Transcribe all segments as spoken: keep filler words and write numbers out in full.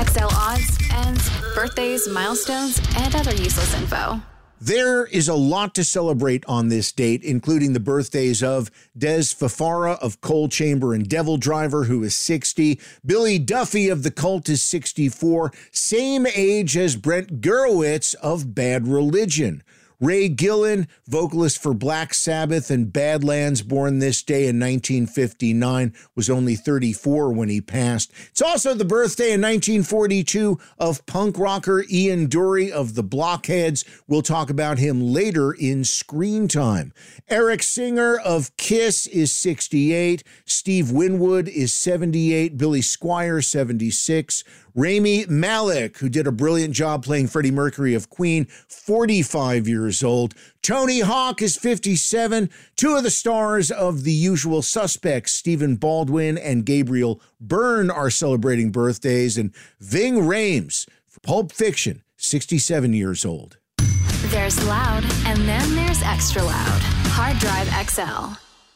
X L odds, ends, birthdays, milestones, and other useless info. There is a lot to celebrate on this date, including the birthdays of Des Fafara of Coal Chamber and Devil Driver, who is sixty. Billy Duffy of The Cult is sixty-four, same age as Brent Gurewitz of Bad Religion. Ray Gillen, vocalist for Black Sabbath and Badlands, born this day in nineteen fifty-nine, was only thirty-four when he passed. It's also the birthday in nineteen forty-two of punk rocker Ian Dury of the Blockheads. We'll talk about him later in Screen Time. Eric Singer of Kiss is sixty-eight. Steve Winwood is seventy-eight. Billy Squier, seventy-six. Rami Malek, who did a brilliant job playing Freddie Mercury of Queen, forty-five years old. Tony Hawk is fifty-seven. Two of the stars of The Usual Suspects, Stephen Baldwin and Gabriel Byrne, are celebrating birthdays. And Ving Rhames, for Pulp Fiction, sixty-seven years old. There's loud, and then there's extra loud. Hard Drive X L.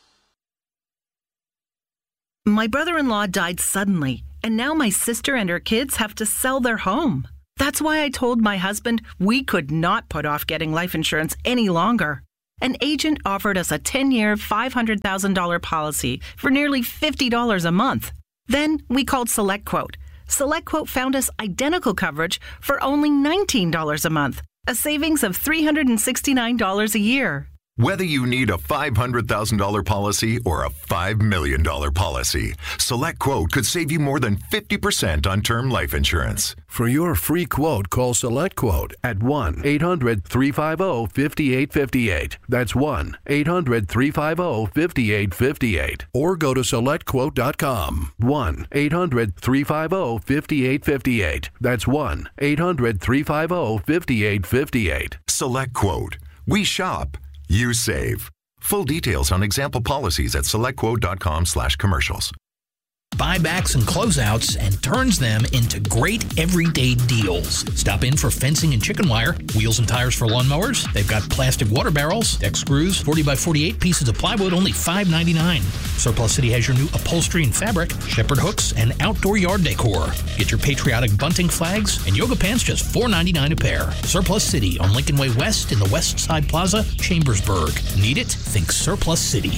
My brother-in-law died suddenly, and now my sister and her kids have to sell their home. That's why I told my husband we could not put off getting life insurance any longer. An agent offered us a ten-year, five hundred thousand dollars policy for nearly fifty dollars a month. Then we called SelectQuote. SelectQuote found us identical coverage for only nineteen dollars a month, a savings of three hundred sixty-nine dollars a year. Whether you need a five hundred thousand dollars policy or a five million dollars policy, SelectQuote could save you more than fifty percent on term life insurance. For your free quote, call SelectQuote at one eight hundred three five zero five eight five eight. That's one eight hundred three five zero five eight five eight. Or go to select quote dot com. one eight hundred three five zero five eight five eight. That's one eight hundred three five zero five eight five eight. SelectQuote. We shop. You save. Full details on example policies at selectquote.com slash commercials. Buybacks and closeouts and turns them into great everyday deals. Stop in for fencing and chicken wire, wheels and tires for lawnmowers. They've got plastic water barrels, deck screws, forty by forty-eight pieces of plywood, only five ninety-nine. Surplus City has your new upholstery and fabric, shepherd hooks, and outdoor yard decor. Get your patriotic bunting flags and yoga pants, just four ninety-nine a pair. Surplus City on Lincoln Way West in the West Side Plaza, Chambersburg. Need it? Think Surplus City.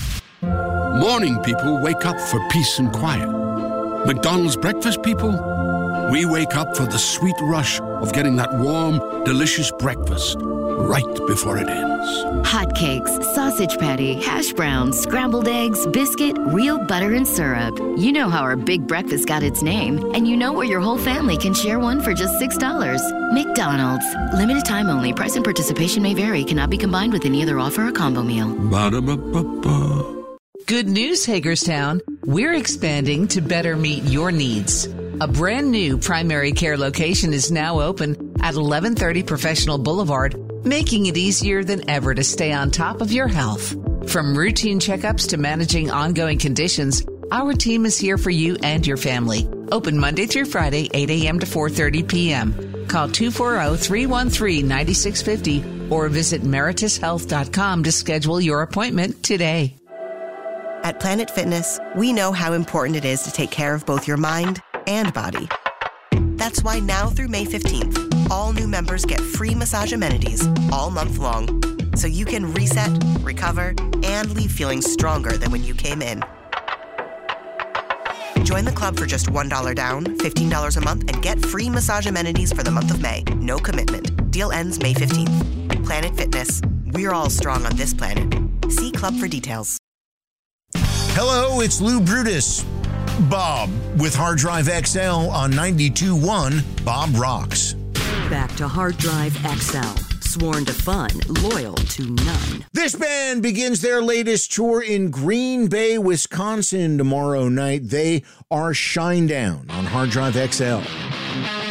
Morning people wake up for peace and quiet. McDonald's breakfast people, we wake up for the sweet rush of getting that warm, delicious breakfast right before it ends. Hotcakes, sausage patty, hash browns, scrambled eggs, biscuit, real butter and syrup. You know how our big breakfast got its name, and you know where your whole family can share one for just six dollars. McDonald's. Limited time only. Price and participation may vary. Cannot be combined with any other offer or combo meal. Ba-da-ba-ba-ba. Good news, Hagerstown. We're expanding to better meet your needs. A brand new primary care location is now open at eleven thirty Professional Boulevard, making it easier than ever to stay on top of your health. From routine checkups to managing ongoing conditions, our team is here for you and your family. Open Monday through Friday, eight a.m. to four thirty p.m. Call two four zero, three one three, nine six five zero or visit meritus health dot com to schedule your appointment today. At Planet Fitness, we know how important it is to take care of both your mind and body. That's why now through May fifteenth, all new members get free massage amenities all month long, so you can reset, recover, and leave feeling stronger than when you came in. Join the club for just one dollar down, fifteen dollars a month, and get free massage amenities for the month of May. No commitment. Deal ends May fifteenth. Planet Fitness. We're all strong on this planet. See club for details. Hello, it's Lou Brutus. Bob with Hard Drive X L on ninety-two point one Bob Rocks. Back to Hard Drive X L. Sworn to fun, loyal to none. This band begins their latest tour in Green Bay, Wisconsin tomorrow night. They are Shinedown on Hard Drive X L.